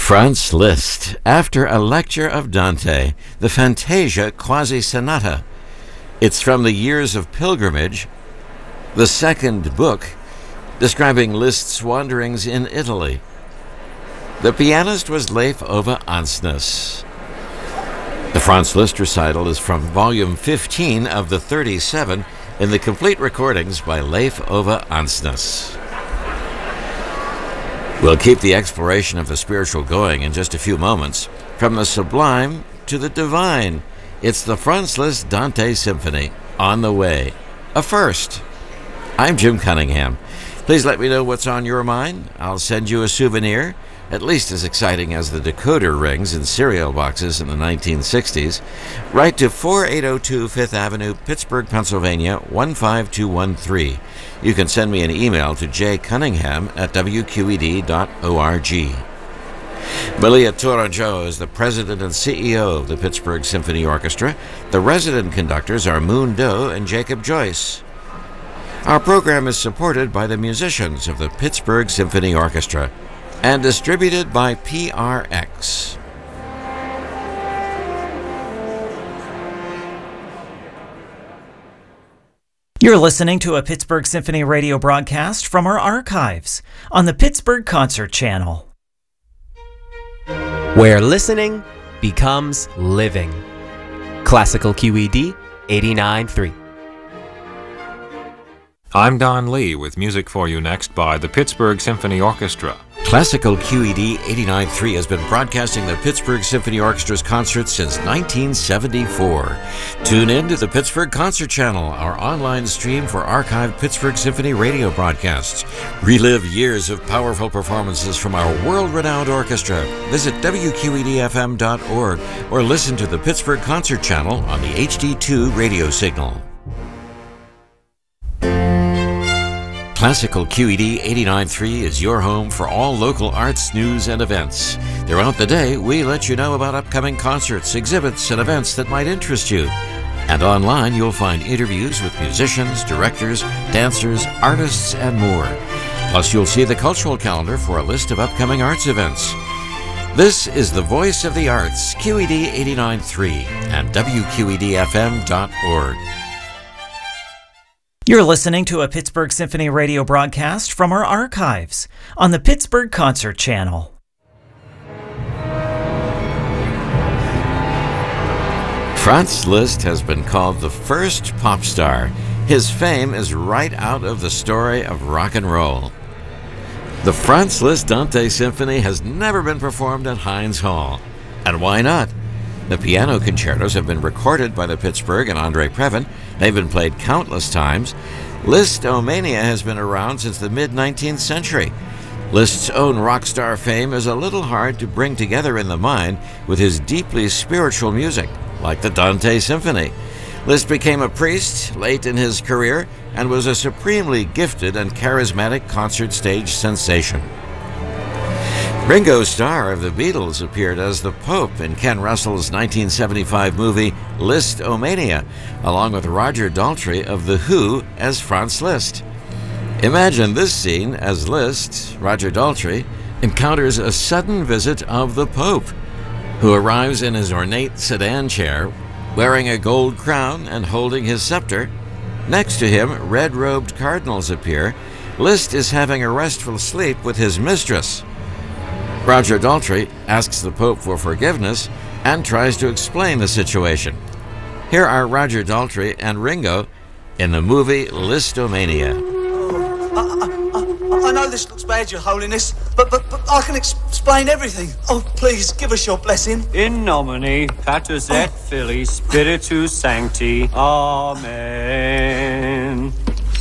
Franz Liszt, after a lecture of Dante, the Fantasia Quasi Sonata. It's from the Years of Pilgrimage, the second book describing Liszt's wanderings in Italy. The pianist was Leif Ove Ansnes. The Franz Liszt recital is from volume 15 of the 37 in the complete recordings by Leif Ove Ansnes. We'll keep the exploration of the spiritual going in just a few moments. From the sublime to the divine, it's the Franz Liszt Dante Symphony on the way. A first. I'm Jim Cunningham. Please let me know what's on your mind. I'll send you a souvenir, at least as exciting as the decoder rings in cereal boxes in the 1960s. Write to 4802 Fifth Avenue, Pittsburgh, Pennsylvania, 15213. You can send me an email to jcunningham@wqed.org. Malia Tourangeau is the president and CEO of the Pittsburgh Symphony Orchestra. The resident conductors are Moon Doe and Jacob Joyce. Our program is supported by the musicians of the Pittsburgh Symphony Orchestra and distributed by PRX. You're listening to a Pittsburgh Symphony radio broadcast from our archives on the Pittsburgh Concert Channel, where listening becomes living. Classical QED 89.3. I'm Don Lee with music for you next by the Pittsburgh Symphony Orchestra. Classical QED 89.3 has been broadcasting the Pittsburgh Symphony Orchestra's concerts since 1974. Tune in to the Pittsburgh Concert Channel, our online stream for archived Pittsburgh Symphony radio broadcasts. Relive years of powerful performances from our world-renowned orchestra. Visit WQEDFM.org or listen to the Pittsburgh Concert Channel on the HD2 radio signal. Classical QED 89.3 is your home for all local arts, news, and events. Throughout the day, we let you know about upcoming concerts, exhibits, and events that might interest you. And online, you'll find interviews with musicians, directors, dancers, artists, and more. Plus, you'll see the cultural calendar for a list of upcoming arts events. This is the Voice of the Arts, QED 89.3 and WQEDFM.org. You're listening to a Pittsburgh Symphony radio broadcast from our archives on the Pittsburgh Concert Channel. Franz Liszt has been called the first pop star. His fame is right out of the story of rock and roll. The Franz Liszt Dante Symphony has never been performed at Heinz Hall. And why not? The piano concertos have been recorded by the Pittsburgh and Andre Previn. They've been played countless times. Listomania has been around since the mid-19th century. Liszt's own rock star fame is a little hard to bring together in the mind with his deeply spiritual music, like the Dante Symphony. Liszt became a priest late in his career and was a supremely gifted and charismatic concert stage sensation. Ringo Starr of the Beatles appeared as the Pope in Ken Russell's 1975 movie Listomania, along with Roger Daltrey of The Who as Franz Liszt. Imagine this scene as Liszt, Roger Daltrey, encounters a sudden visit of the Pope, who arrives in his ornate sedan chair, wearing a gold crown and holding his scepter. Next to him, red-robed cardinals appear. Liszt is having a restful sleep with his mistress. Roger Daltrey asks the Pope for forgiveness and tries to explain the situation. Here are Roger Daltrey and Ringo in the movie Listomania. I know this looks bad, Your Holiness, but I can explain everything. Oh, please, give us your blessing. In nomine Patris et Filii Spiritus Sancti. Amen.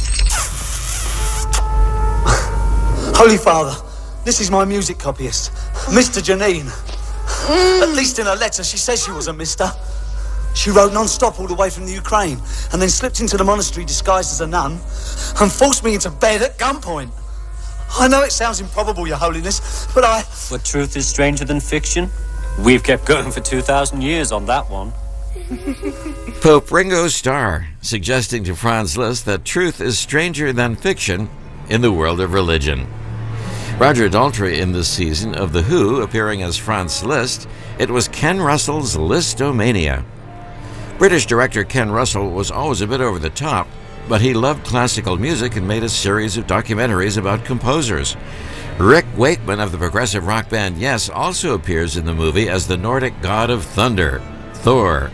Holy Father, this is my music copyist, Mr. Janine. At least in her letter, she says she was a mister. She rode non-stop all the way from the Ukraine and then slipped into the monastery disguised as a nun and forced me into bed at gunpoint. I know it sounds improbable, Your Holiness, but But truth is stranger than fiction? We've kept going for 2,000 years on that one. Pope Ringo Starr suggesting to Franz Liszt that truth is stranger than fiction in the world of religion. Roger Daltrey in this season of The Who appearing as Franz Liszt, it was Ken Russell's Listomania. British director Ken Russell was always a bit over the top, but he loved classical music and made a series of documentaries about composers. Rick Wakeman of the progressive rock band Yes also appears in the movie as the Nordic god of thunder, Thor.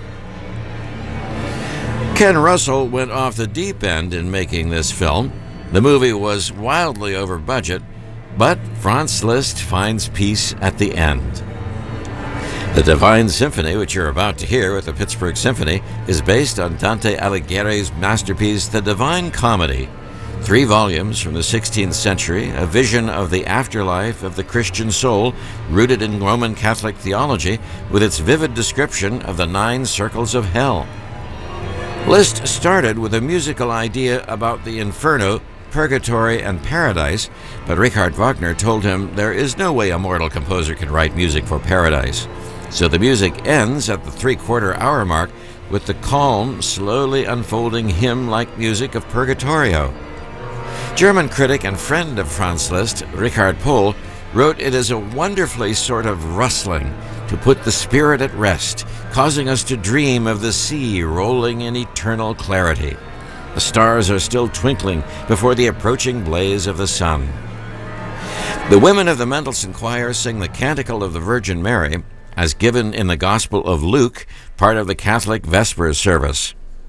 Ken Russell went off the deep end in making this film. The movie was wildly over budget, but Franz Liszt finds peace at the end. The Divine Symphony, which you're about to hear with the Pittsburgh Symphony, is based on Dante Alighieri's masterpiece, The Divine Comedy. 3 volumes from the 16th century, a vision of the afterlife of the Christian soul, rooted in Roman Catholic theology, with its vivid description of the 9 circles of hell. Liszt started with a musical idea about the Inferno, Purgatory, and Paradise, but Richard Wagner told him there is no way a mortal composer can write music for Paradise. So the music ends at the 3/4-hour mark with the calm, slowly unfolding hymn-like music of Purgatorio. German critic and friend of Franz Liszt, Richard Pohl, wrote it is a wonderfully sort of rustling to put the spirit at rest, causing us to dream of the sea rolling in eternal clarity. The stars are still twinkling before the approaching blaze of the sun. The women of the Mendelssohn Choir sing the Canticle of the Virgin Mary, as given in the Gospel of Luke, part of the Catholic Vespers service.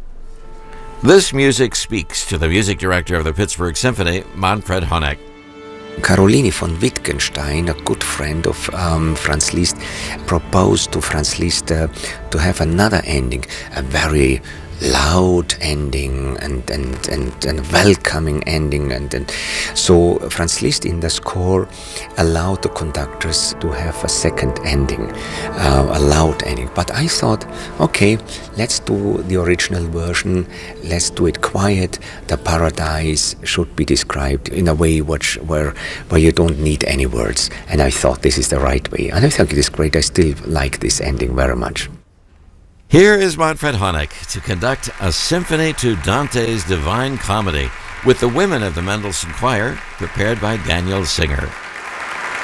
This music speaks to the music director of the Pittsburgh Symphony, Manfred Honeck. Caroline von Wittgenstein, a good friend of Franz Liszt, proposed to Franz Liszt to have another ending, a very loud ending and welcoming ending, and so Franz Liszt in the score allowed the conductors to have a second ending, a loud ending. But I thought, okay, let's do the original version, let's do it quiet. The paradise should be described in a way where you don't need any words, and I thought this is the right way, and I think it is great. I still like this ending very much. Here is Manfred Honeck to conduct a symphony to Dante's Divine Comedy with the women of the Mendelssohn Choir, prepared by Daniel Singer.